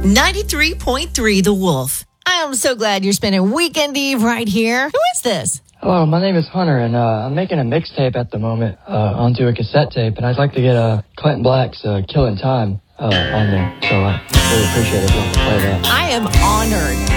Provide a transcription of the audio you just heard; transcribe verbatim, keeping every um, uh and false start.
ninety-three point three The Wolf. I am so glad you're spending Weekend Eve right here. Who is this? Hello, my name is Hunter, and uh, I'm making a mixtape at the moment uh, onto a cassette tape, and I'd like to get uh, Clinton Black's uh, Killing Time uh, on there, so I really appreciate it if you want to play that. I am honored